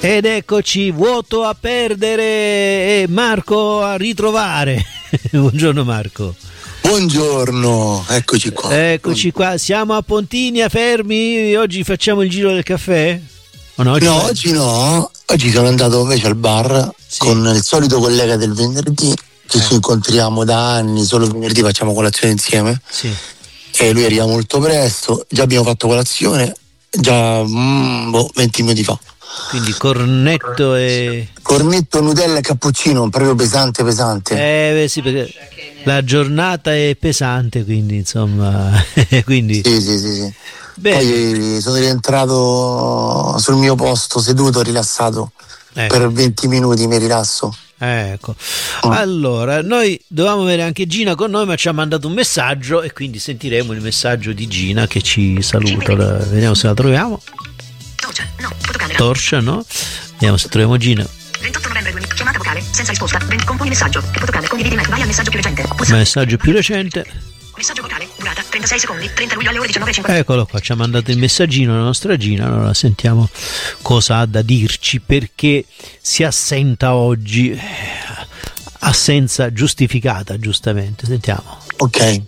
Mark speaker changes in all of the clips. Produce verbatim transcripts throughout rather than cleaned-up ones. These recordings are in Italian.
Speaker 1: Ed eccoci, vuoto a perdere e Marco a ritrovare. Buongiorno Marco.
Speaker 2: Buongiorno, eccoci qua.
Speaker 1: Eccoci qua, siamo a Pontinia, fermi. Oggi facciamo il giro del caffè? O no, oggi,
Speaker 2: no, oggi no, oggi sono andato invece al bar, sì, con il solito collega del venerdì, che eh. ci incontriamo da anni, solo il venerdì facciamo colazione insieme.
Speaker 1: Sì.
Speaker 2: E lui arriva molto presto, già abbiamo fatto colazione, già mm, boh, venti minuti fa.
Speaker 1: Quindi cornetto e...
Speaker 2: Cornetto, Nutella e cappuccino, proprio pesante pesante.
Speaker 1: Eh beh, sì, perché la giornata è pesante, quindi insomma... quindi...
Speaker 2: Sì, sì, sì, sì.
Speaker 1: Bene.
Speaker 2: Poi sono rientrato sul mio posto seduto, rilassato,
Speaker 1: ecco.
Speaker 2: Per venti minuti mi rilasso.
Speaker 1: Ecco, allora noi dovevamo avere anche Gina con noi, ma ci ha mandato un messaggio e quindi sentiremo il messaggio di Gina che ci saluta. La, vediamo se la troviamo.
Speaker 3: Torcia, no, fotocamera.
Speaker 1: Torcia, no? Vediamo se troviamo Gina.
Speaker 3: ventotto novembre duemila, chiamata vocale, senza risposta. Componi messaggio, fotocamera, condividi, vai al messaggio più recente.
Speaker 1: Messaggio più recente.
Speaker 3: Messaggio vocale, durata trentasei secondi, trenta luglio alle ore diciannove e cinquanta.
Speaker 1: Eccolo qua, ci ha mandato il messaggino la nostra Gina, allora sentiamo cosa ha da dirci, perché si assenta oggi, assenza giustificata, giustamente, sentiamo.
Speaker 2: Ok.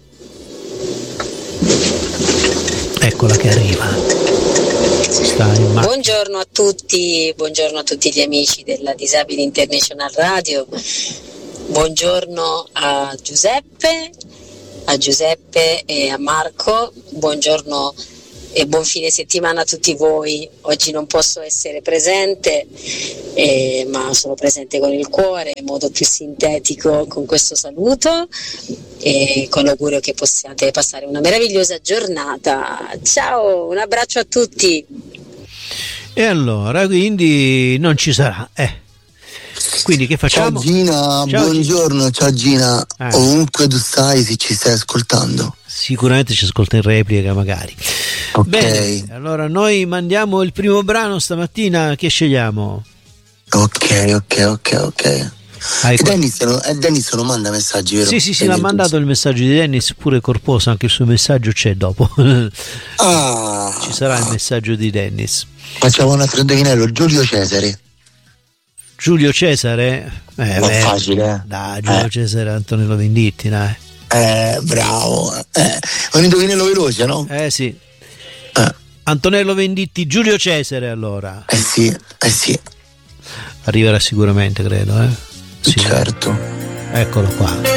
Speaker 1: Eccola che arriva. Sta in ma-
Speaker 4: buongiorno a tutti, buongiorno a tutti gli amici della Disabili International Radio, buongiorno a Giuseppe, a Giuseppe e a Marco, buongiorno e buon fine settimana a tutti voi. Oggi non posso essere presente, eh, ma sono presente con il cuore in modo più sintetico con questo saluto e con l'augurio che possiate passare una meravigliosa giornata. Ciao, un abbraccio a tutti.
Speaker 1: E allora, quindi non ci sarà, eh. Quindi che facciamo?
Speaker 2: Ciao Gina, ciao buongiorno, Gina. Ciao Gina, eh. ovunque tu stai, se ci stai ascoltando.
Speaker 1: Sicuramente ci ascolta in replica magari.
Speaker 2: Ok.
Speaker 1: Bene, allora noi mandiamo il primo brano stamattina, che scegliamo?
Speaker 2: Ok, ok, ok, ok. E Dennis, non, eh, Dennis non manda messaggi, vero?
Speaker 1: Sì, sì, sì, l'ha mandato il messaggio di Dennis, pure corposo, anche il suo messaggio c'è dopo.
Speaker 2: Ah.
Speaker 1: Ci sarà il messaggio di Dennis.
Speaker 2: Facciamo un altro indovinello, Giulio Cesare.
Speaker 1: Giulio Cesare? Eh,
Speaker 2: Ma
Speaker 1: beh,
Speaker 2: facile, eh?
Speaker 1: Dai, Giulio
Speaker 2: eh.
Speaker 1: Cesare, Antonello Venditti, dai.
Speaker 2: Eh, bravo. Eh, un indovinello veloce, no?
Speaker 1: Eh sì.
Speaker 2: Eh.
Speaker 1: Antonello Venditti, Giulio Cesare, allora.
Speaker 2: Eh sì, eh sì.
Speaker 1: Arriverà sicuramente, credo, eh?
Speaker 2: Sì. Certo.
Speaker 1: Eccolo qua.